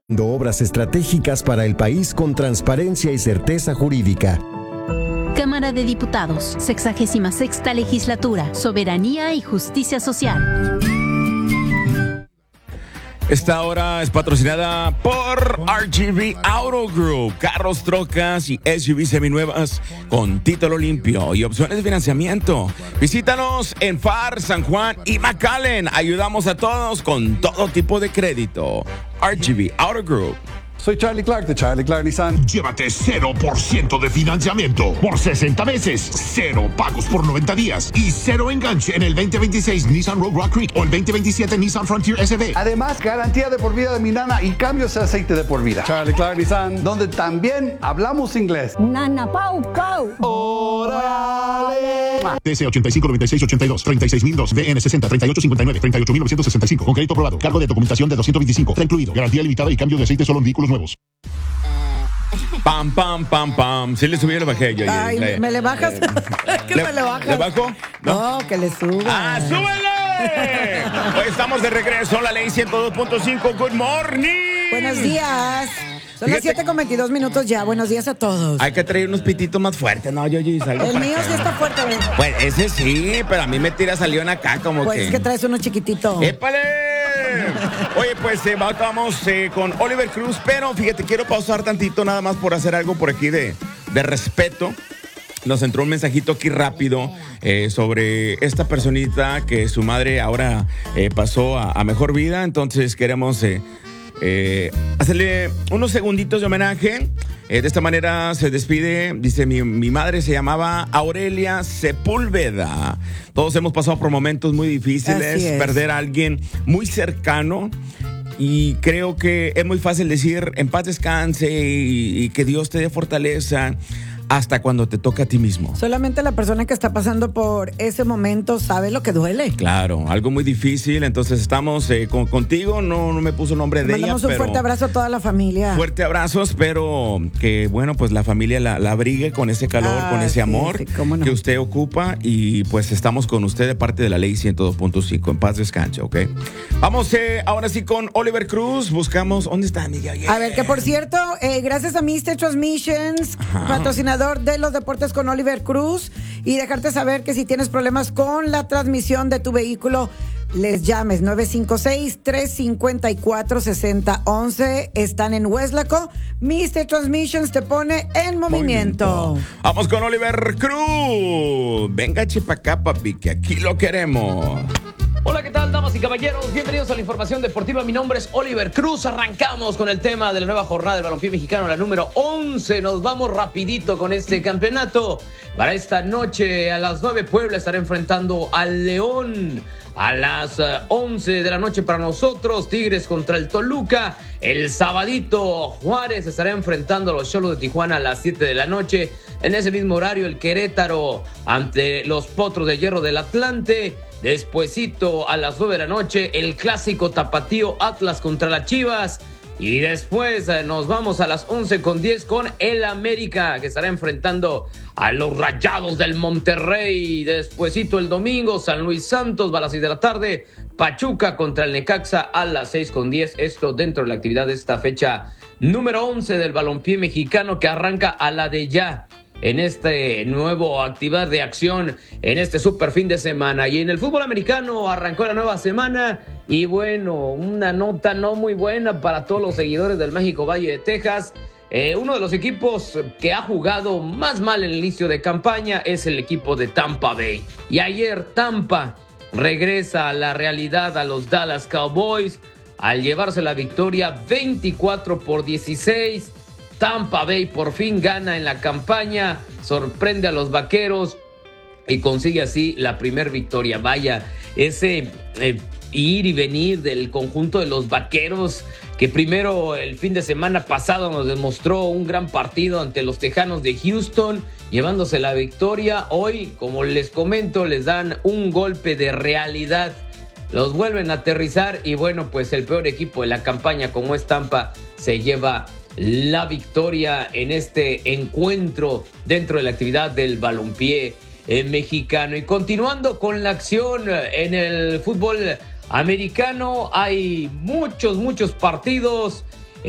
Obras estratégicas para el país con transparencia y certeza jurídica. Cámara de Diputados, 66ª Legislatura, Soberanía y Justicia Social. Esta hora es patrocinada por RGV Auto Group. Carros, trocas y SUV seminuevas con título limpio y opciones de financiamiento. Visítanos en FAR, San Juan y McAllen. Ayudamos a todos con todo tipo de crédito. RGV Auto Group. Soy Charlie Clark de Charlie Clark Nissan. Llévate 0% de financiamiento por 60 meses, 0 pagos por 90 días y 0 enganche en el 2026 Nissan Rogue Rock Creek o el 2027 Nissan Frontier SB. Además, garantía de por vida de mi nana y cambios de aceite de por vida. Charlie Clark Nissan, donde también hablamos inglés. Nana Pau Pau. ¡Órale! TC 859682, 36002, DN 60 3859, 38965. Con crédito aprobado. Cargo de documentación de 225. Está incluido. Garantía limitada y cambio de aceite solo en vehículos nuevos. Pam, pam, pam, pam. Sí le subí o le bajé yo. Ay, ¿me le bajas? ¿Qué me le bajas? ¿Le bajo? No, que le suba. ¡Ah, súbele! Hoy estamos de regreso, la ley 102.5. Good morning. Buenos días. Son las Fíjate- 7:22 ya. Buenos días a todos. Hay que traer unos pititos más fuertes, ¿no? Yo salgo El para mío acá. sí está fuerte, güey. Pues ese sí, pero a mí me tira salión acá como Pues que... es que traes uno chiquitito. ¡Épale! Oye, pues vamos con Oliver Cruz, pero fíjate, quiero pausar tantito nada más por hacer algo por aquí de respeto. Nos entró un mensajito aquí rápido sobre esta personita que su madre ahora pasó a mejor vida, entonces queremos hacerle unos segunditos de homenaje. De esta manera se despide, dice, mi madre se llamaba Aurelia Sepúlveda. Todos hemos pasado por momentos muy difíciles, Así es. perder a alguien muy cercano. Y creo que es muy fácil decir en paz descanse y que Dios te dé fortaleza hasta cuando te toca a ti mismo. Solamente la persona que está pasando por ese momento sabe lo que duele. Claro, algo muy difícil. Entonces estamos contigo. No me puso el nombre de ella. Mandamos un pero fuerte abrazo a toda la familia. Fuerte abrazo, espero que, bueno, pues la familia la abrigue con ese calor, con ese sí, amor sí, cómo no. que usted ocupa y pues estamos con usted de parte de la ley 102.5. En paz descanse, ¿ok? Vamos ahora sí con Oliver Cruz. Buscamos, ¿dónde está, Miguel? A ver, que por cierto, gracias a Mr. Transmissions, patrocinador de los deportes con Oliver Cruz, y dejarte saber que si tienes problemas con la transmisión de tu vehículo, les llames 956-354-6011. Están en Weslaco. Mr. Transmissions te pone en movimiento. Vamos con Oliver Cruz. Venga, chipacá, papi, que aquí lo queremos. Hola, ¿qué tal, damas y caballeros? Bienvenidos a la información deportiva. Mi nombre es Oliver Cruz. Arrancamos con el tema de la nueva jornada del balompié mexicano, la número 11. Nos vamos rapidito con este campeonato. Para esta noche, a las 9, Puebla estará enfrentando al León. A las 11 de la noche para nosotros, Tigres contra el Toluca. El sabadito, Juárez estará enfrentando a los Xolos de Tijuana a las 7 de la noche. En ese mismo horario, el Querétaro ante los Potros de Hierro del Atlante. Despuesito, a las 9 de la noche, el clásico tapatío Atlas contra las Chivas. Y después nos vamos a las 11:10 con el América, que estará enfrentando a los Rayados del Monterrey. Despuesito el domingo, San Luis Santos a las 6 de la tarde. Pachuca contra el Necaxa a las 6:10. Esto dentro de la actividad de esta fecha número 11 del balompié mexicano, que arranca a la de ya en este nuevo actividad de acción, en este super fin de semana. Y en el fútbol americano arrancó la nueva semana y bueno, una nota no muy buena para todos los seguidores del Mágico Valle de Texas. Uno de los equipos que ha jugado más mal en el inicio de campaña es el equipo de Tampa Bay. Y ayer Tampa regresa a la realidad a los Dallas Cowboys al llevarse la victoria 24-16. Tampa Bay por fin gana en la campaña, sorprende a los Vaqueros y consigue así la primer victoria. Vaya, ese ir y venir del conjunto de los Vaqueros, que primero el fin de semana pasado nos demostró un gran partido ante los Tejanos de Houston, llevándose la victoria. Hoy, como les comento, les dan un golpe de realidad. Los vuelven a aterrizar y bueno, pues el peor equipo de la campaña, como es Tampa, se lleva la victoria en este encuentro dentro de la actividad del balompié mexicano. Y continuando con la acción en el fútbol americano, hay muchos partidos